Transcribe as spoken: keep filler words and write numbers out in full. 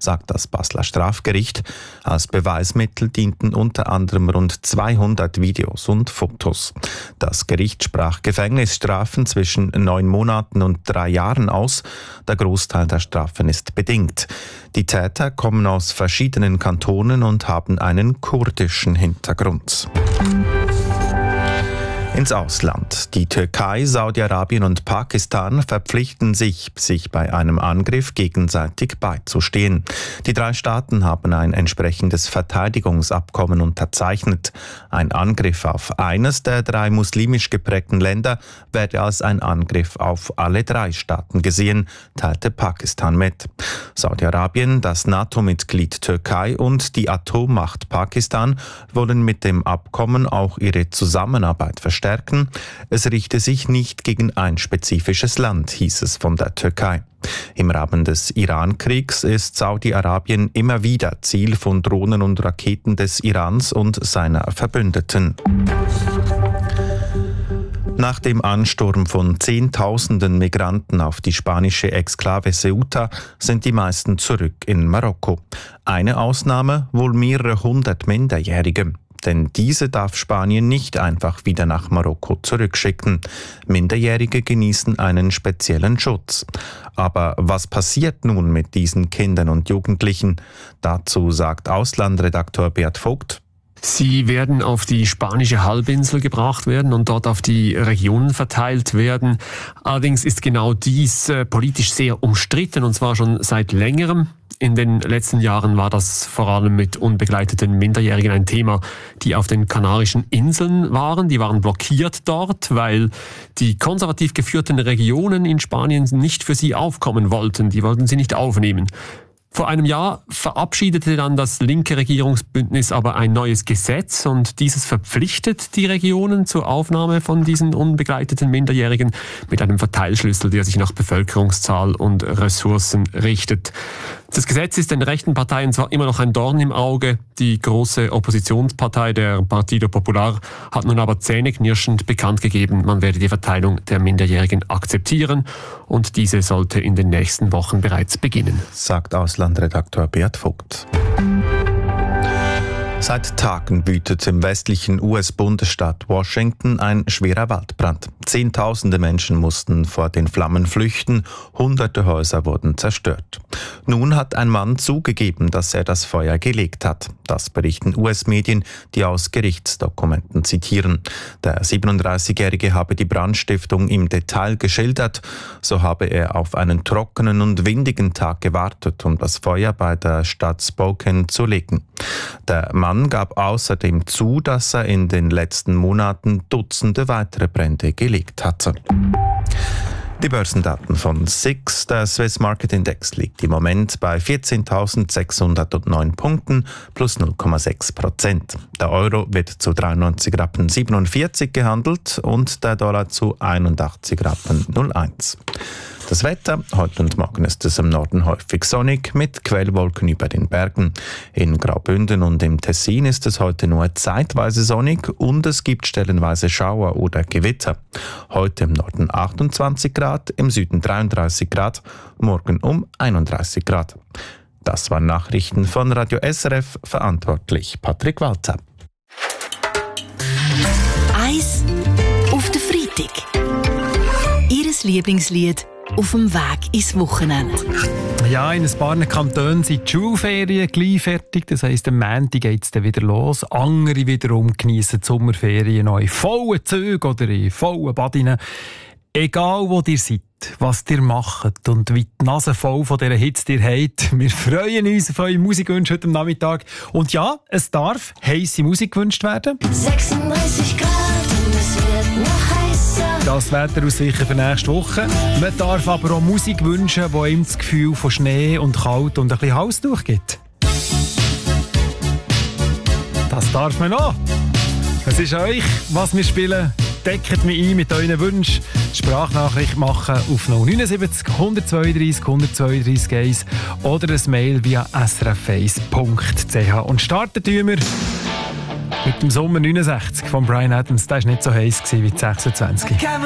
sagt das Basler Strafgericht. Als Beweismittel dienten unter anderem rund zweihundert Videos und Fotos. Das Gericht sprach Gefängnisstrafen zwischen neun Monaten und drei Jahren aus. Der Großteil der Strafen ist bedingt. Die Täter kommen aus verschiedenen Kantonen und haben einen kurdischen Hintergrund. Ins Ausland. Die Türkei, Saudi-Arabien und Pakistan verpflichten sich, sich bei einem Angriff gegenseitig beizustehen. Die drei Staaten haben ein entsprechendes Verteidigungsabkommen unterzeichnet. Ein Angriff auf eines der drei muslimisch geprägten Länder werde als ein Angriff auf alle drei Staaten gesehen, teilte Pakistan mit. Saudi-Arabien, das NATO-Mitglied Türkei und die Atommacht Pakistan wollen mit dem Abkommen auch ihre Zusammenarbeit verstärken. Es richte sich nicht gegen ein spezifisches Land, hieß es von der Türkei. Im Rahmen des Iran-Kriegs ist Saudi-Arabien immer wieder Ziel von Drohnen und Raketen des Irans und seiner Verbündeten. Nach dem Ansturm von Zehntausenden Migranten auf die spanische Exklave Ceuta sind die meisten zurück in Marokko. Eine Ausnahme, wohl mehrere hundert Minderjährige. Denn diese darf Spanien nicht einfach wieder nach Marokko zurückschicken. Minderjährige genießen einen speziellen Schutz. Aber was passiert nun mit diesen Kindern und Jugendlichen? Dazu sagt Auslandredakteur Beat Vogt: Sie werden auf die spanische Halbinsel gebracht werden und dort auf die Regionen verteilt werden. Allerdings ist genau dies äh, politisch sehr umstritten, und zwar schon seit längerem. In den letzten Jahren war das vor allem mit unbegleiteten Minderjährigen ein Thema, die auf den Kanarischen Inseln waren. Die waren blockiert dort, weil die konservativ geführten Regionen in Spanien nicht für sie aufkommen wollten. Die wollten sie nicht aufnehmen. Vor einem Jahr verabschiedete dann das linke Regierungsbündnis aber ein neues Gesetz, und dieses verpflichtet die Regionen zur Aufnahme von diesen unbegleiteten Minderjährigen mit einem Verteilschlüssel, der sich nach Bevölkerungszahl und Ressourcen richtet. Das Gesetz ist den rechten Parteien zwar immer noch ein Dorn im Auge. Die große Oppositionspartei, der Partido Popular, hat nun aber zähneknirschend bekannt gegeben, man werde die Verteilung der Minderjährigen akzeptieren, und diese sollte in den nächsten Wochen bereits beginnen, sagt Auslandredakteur Beat Vogt. Seit Tagen wütet im westlichen U S-Bundesstaat Washington ein schwerer Waldbrand. Zehntausende Menschen mussten vor den Flammen flüchten, hunderte Häuser wurden zerstört. Nun hat ein Mann zugegeben, dass er das Feuer gelegt hat. Das berichten U S-Medien, die aus Gerichtsdokumenten zitieren. Der siebenunddreißigjährige habe die Brandstiftung im Detail geschildert. So habe er auf einen trockenen und windigen Tag gewartet, um das Feuer bei der Stadt Spokane zu legen. Der Mann gab außerdem zu, dass er in den letzten Monaten Dutzende weitere Brände gelegt hatte. Die Börsendaten von S I X, der Swiss Market Index, liegt im Moment bei vierzehntausendsechshundertneun Punkten plus null Komma sechs Prozent. Der Euro wird zu dreiundneunzig Rappen siebenundvierzig gehandelt und der Dollar zu einundachtzig Rappen null eins. Das Wetter: Heute und morgen ist es im Norden häufig sonnig mit Quellwolken über den Bergen. In Graubünden und im Tessin ist es heute nur zeitweise sonnig und es gibt stellenweise Schauer oder Gewitter. Heute im Norden achtundzwanzig Grad, im Süden dreiunddreißig Grad, morgen um einunddreißig Grad. Das waren Nachrichten von Radio S R F, verantwortlich Patrick Walter. Eis auf den Freitag. Ihres Lieblingslied auf dem Weg ins Wochenende. Ja, in ein paar Kantonen sind die Schulferien gleich fertig. Das heisst, am Montag geht es dann wieder los. Andere wiederum geniessen die Sommerferien noch in vollen Zügen oder in vollen Badinen. Egal wo ihr seid, was ihr macht und wie die Nase voll von dieser Hitze ihr habt, wir freuen uns auf eure Musikwünsche heute Nachmittag. Und ja, es darf heisse Musik gewünscht werden. sechsunddreißig Grad und es wird noch heißer. Das Wetter aus sicher für nächste Woche. Man darf aber auch Musik wünschen, die ihm das Gefühl von Schnee und Kalt und ein bisschen Halstuch gibt. Das darf man auch. Es ist euch, was wir spielen. Deckt mich ein mit euren Wünschen. Sprachnachricht machen auf null neun sieben null, eins zwei drei, eins zwei drei eins oder ein Mail via s r f eins punkt c h. Und starten tun wir mit dem Sommer neunundsechzig von Bryan Adams. Der war nicht so heiß wie die sechsundzwanzig.